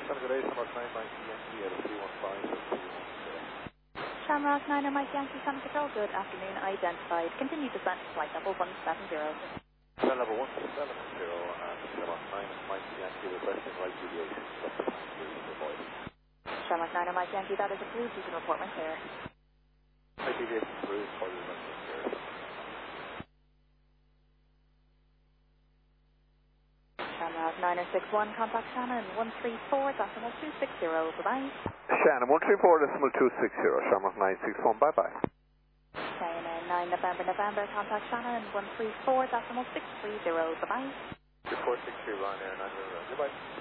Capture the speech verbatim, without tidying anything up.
Shamrock good day, Shamrock nine Mike Yankee at three one five three one zero. Shamrock nine and Mike Yankee, Sun Control, good afternoon, identified. Continue descent, flight level one seven zero. Flight level one seven zero and Shamrock nine Mike Yankee requesting right deviation. Up to time to avoid. Shamrock nine and Mike Yankee, that is approved, you can report my clear. Right deviation through, for your right clear. Shamrock nine oh six one, contact Shannon one three four decimal two six zero, bye-bye. Shannon one three four decimal two six zero, Shamrock nine six one, bye-bye. Shannon nine November November, contact Shannon one three four decimal six three zero, bye-bye. four six three, Ryanair nine zero, goodbye.